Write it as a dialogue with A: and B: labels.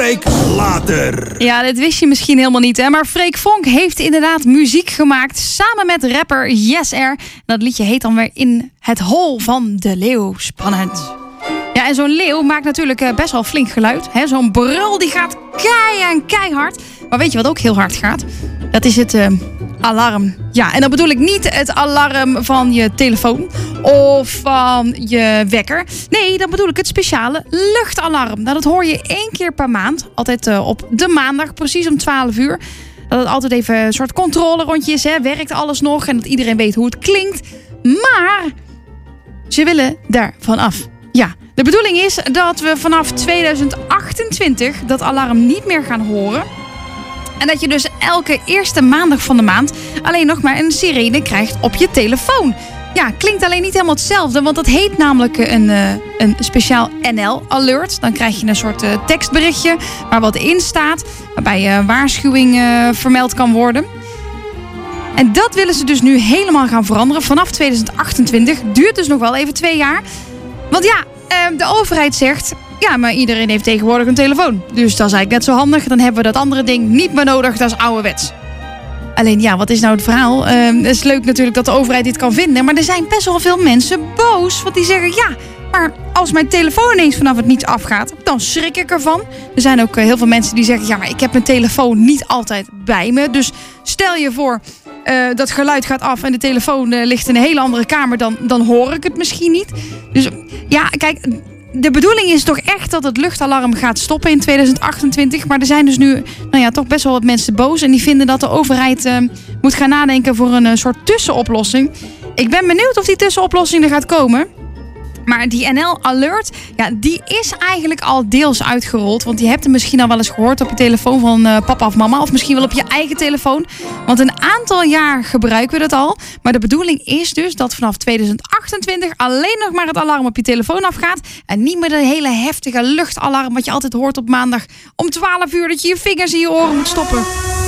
A: Freek later.
B: Ja, dit wist je misschien helemaal niet, hè? Maar Freek Vonk heeft inderdaad muziek gemaakt samen met rapper Yes Air. Dat liedje heet dan weer In het hol van de leeuw. Spannend. Ja, en zo'n leeuw maakt natuurlijk best wel flink geluid. Hè? Zo'n brul die gaat keihard. Maar weet je wat ook heel hard gaat? Dat is het alarm. Ja, en dan bedoel ik niet het alarm van je telefoon of van je wekker. Nee, dan bedoel ik het speciale luchtalarm. Nou, dat hoor je 1 keer per maand. Altijd op de maandag, precies om 12 uur. Dat het altijd even een soort controlerondje is. Hè? Werkt alles nog? En dat iedereen weet hoe het klinkt. Maar ze willen daar vanaf. Ja, de bedoeling is dat we vanaf 2028 dat alarm niet meer gaan horen. En dat je dus elke eerste maandag van de maand alleen nog maar een sirene krijgt op je telefoon. Ja, klinkt alleen niet helemaal hetzelfde, want dat heet namelijk een speciaal NL-alert. Dan krijg je een soort tekstberichtje waar wat in staat, waarbij waarschuwing vermeld kan worden. En dat willen ze dus nu helemaal gaan veranderen vanaf 2028. Duurt dus nog wel even 2 jaar. Want ja, de overheid zegt, ja, maar iedereen heeft tegenwoordig een telefoon. Dus dat is eigenlijk net zo handig. Dan hebben we dat andere ding niet meer nodig. Dat is ouderwets. Alleen ja, wat is nou het verhaal? Het is leuk natuurlijk dat de overheid dit kan vinden. Maar er zijn best wel veel mensen boos. Want die zeggen, ja, maar als mijn telefoon ineens vanaf het niets afgaat, dan schrik ik ervan. Er zijn ook heel veel mensen die zeggen, ja, maar ik heb mijn telefoon niet altijd bij me. Dus stel je voor, dat geluid gaat af en de telefoon ligt in een hele andere kamer. Dan hoor ik het misschien niet. Dus ja, kijk, de bedoeling is toch echt dat het luchtalarm gaat stoppen in 2028. Maar er zijn dus nu toch best wel wat mensen boos. En die vinden dat de overheid moet gaan nadenken voor een soort tussenoplossing. Ik ben benieuwd of die tussenoplossing er gaat komen. Maar die NL-alert, ja, die is eigenlijk al deels uitgerold. Want je hebt hem misschien al wel eens gehoord op je telefoon van papa of mama. Of misschien wel op je eigen telefoon. Want een aantal jaar gebruiken we dat al. Maar de bedoeling is dus dat vanaf 2028 alleen nog maar het alarm op je telefoon afgaat. En niet meer de hele heftige luchtalarm wat je altijd hoort op maandag om 12 uur. Dat je je vingers in je oren moet stoppen.